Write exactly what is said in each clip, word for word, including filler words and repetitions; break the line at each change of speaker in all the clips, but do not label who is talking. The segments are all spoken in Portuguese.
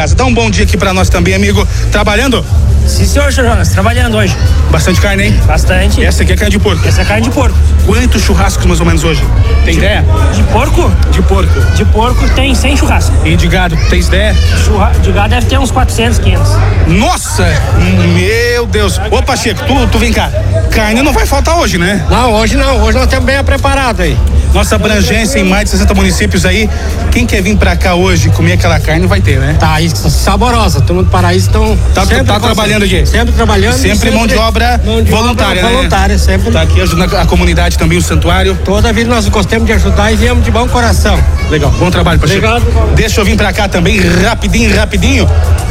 casa. Dá um bom dia aqui pra nós também, amigo. Trabalhando?
Sim, senhor Jonas, trabalhando hoje.
Bastante carne, hein?
Bastante.
E essa aqui é carne de porco?
Essa é carne de porco.
Quantos churrascos mais ou menos hoje? Tem
de,
ideia?
De porco?
De porco.
De porco tem cem churrascos.
E de gado, tem ideia?
Churra... De gado deve ter uns quatrocentos, quinhentos.
Nossa! Meu Deus! Ô Pacheco, tu, tu vem cá. Carne não vai faltar hoje, né?
Não, hoje não. Hoje nós estamos bem preparados aí.
Nossa abrangência em mais de sessenta municípios aí. Quem quer vir pra cá hoje comer aquela carne vai ter, né?
Tá aí, saborosa. Todo mundo do paraíso estão.
Tá, tá trabalhando aqui?
Sempre trabalhando.
Sempre, sempre mão de obra mão de voluntária,
obra
né?
Voluntária, sempre.
Tá aqui ajudando a comunidade também, o santuário.
Toda vida nós gostamos de ajudar e viemos de bom coração.
Legal, bom trabalho, Pacheco.
Obrigado.
Deixa eu vir pra cá também, rapidinho, rapidinho.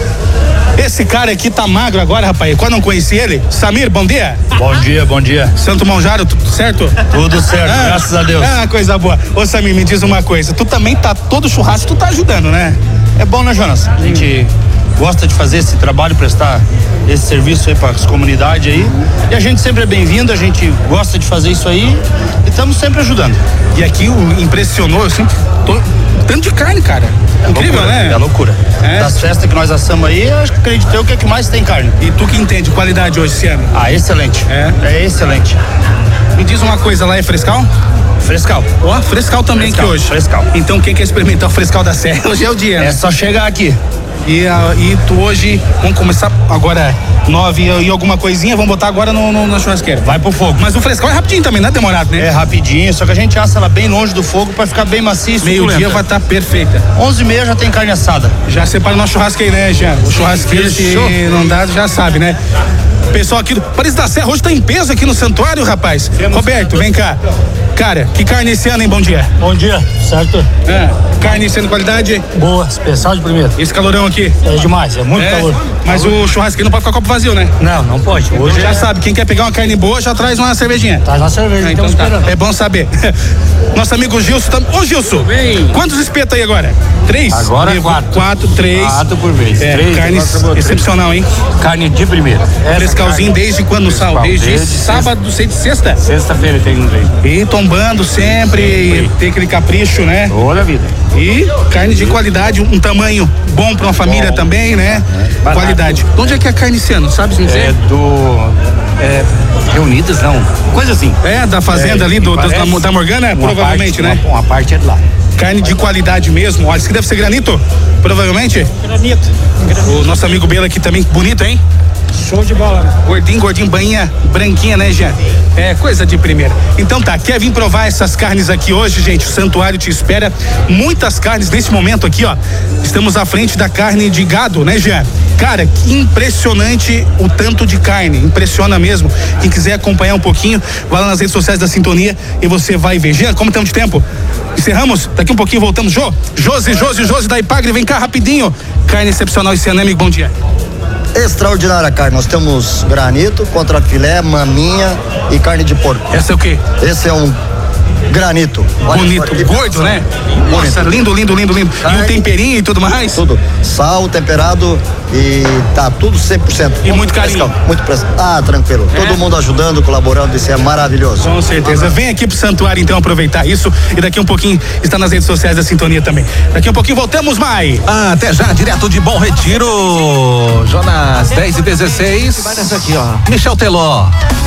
Esse cara aqui tá magro agora, rapaz. Quando não conheci ele, Samir, bom dia.
Bom dia, bom dia.
Santo Monjaro, tudo certo?
Tudo certo,
ah,
graças a Deus.
Ah, coisa boa. Ô Samir, me diz uma coisa, tu também tá todo churrasco, tu tá ajudando, né?
É bom, né, Jonas? A gente gosta de fazer esse trabalho, prestar esse serviço aí para as comunidades aí. E a gente sempre é bem-vindo, a gente gosta de fazer isso aí e estamos sempre ajudando.
E aqui o impressionou, assim, tô, tanto de carne, cara.
É
incrível,
loucura,
né?
É loucura.
É.
Das festas que nós assamos aí, eu acredito eu que é que mais tem carne.
E tu que entende qualidade hoje esse ano?
Ah, excelente.
É?
É excelente.
Me diz uma coisa, lá é frescal?
Frescal.
Ó, oh, frescal também
frescal,
aqui hoje.
Frescal.
Então quem quer experimentar o frescal da Serra, hoje é o dia, né?
É só chegar aqui.
E, uh, e tu hoje, vamos começar agora nove e alguma coisinha, vamos botar agora no, no, na churrasqueira.
Vai pro fogo.
Mas o frescal é rapidinho também, não é demorado, né?
É rapidinho, só que a gente assa ela bem longe do fogo pra ficar bem macia e suculenta.
Meio dia vai estar tá perfeita.
onze e meia já tem carne assada.
Já separa o nosso churrasco aí, né, Jean? O churrasqueiro que não dá, já sabe, né? O pessoal aqui do Paris da Serra hoje tá em peso aqui no santuário, rapaz. Roberto, vem cá. Cara, que carne esse ano, hein? Bom dia.
Bom dia, certo?
É, carne esse ano, qualidade?
Boa, especial de primeira.
Esse calorão aqui?
É demais, é muito
é,
calor.
Mas
calor.
O churrasqueiro não pode ficar copo vazio, né?
Não, não pode. Hoje
já
é...
sabe, quem quer pegar uma carne boa já traz uma cervejinha.
Traz uma cerveja,
é, então tá.
esperando.
É bom saber. Nosso amigo Gilson tá... Ô Gilson,
bem.
Quantos espetos aí agora? Três?
Agora quatro.
Quatro, três.
Quatro por vez.
É,
três,
carne excepcional, hein?
Carne de primeira.
Frescalzinho desde quando, Sal? Desde, desde sábado, desde sexta?
Sexta-feira tem um jeito.
E tombando sempre, e tem aquele capricho, né?
Toda a vida.
E carne de qualidade, um tamanho bom pra uma família bom. Também, né? É. Qualidade. De onde é que é a carne esse ano, sabe me dizer?
É do... É, Reunidas, não. Coisa assim.
É, da fazenda é, ali, do, da, da Morgana, provavelmente,
parte,
né?
Uma, uma parte é de lá.
Carne de qualidade mesmo. Olha, isso aqui deve ser granito, provavelmente.
Granito.
granito. O nosso amigo Bela aqui também, bonito, hein?
Show de bola.
Gordinho, gordinho, banhinha branquinha, né, Jean? É, coisa de primeira. Então tá, quer vir provar essas carnes aqui hoje, gente? O santuário te espera. Muitas carnes nesse momento aqui, ó. Estamos à frente da carne de gado, né, Jean? Cara, que impressionante o tanto de carne, impressiona mesmo. Quem quiser acompanhar um pouquinho, vai lá nas redes sociais da Sintonia e você vai ver. Jean, como estamos de tempo? Encerramos? Daqui um pouquinho voltamos. Jô, Josi, Josi, Josi da Ipagre, vem cá rapidinho. Carne excepcional esse ano, amigo, bom dia.
Extraordinária carne, nós temos granito, contrafilé, maminha e carne de porco.
Essa é o quê?
Esse é um granito.
Olha, bonito, gordo, né? Nossa, lindo, lindo, lindo, lindo. Carne, e o temperinho e tudo mais?
Tudo. Sal, temperado e tá tudo cem por cento.
E muito carinho.
Muito pressa. Ah, tranquilo. É? Todo mundo ajudando, colaborando, isso é maravilhoso.
Com certeza. Vem aqui pro santuário então aproveitar isso e daqui um pouquinho está nas redes sociais da Sintonia também. Daqui um pouquinho voltamos, Mai.
Ah, até já, direto de Bom Retiro. Jonas, dez e dezesseis.
Vai nessa aqui, ó.
Michel Teló.